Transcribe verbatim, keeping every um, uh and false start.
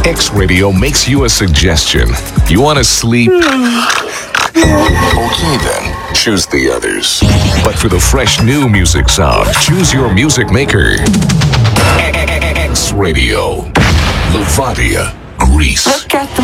X Radio makes you a suggestion. You want to sleep? Okay then, choose the others. But for the fresh new music sound, choose your music maker. X Radio, Levadia, Greece. Look at the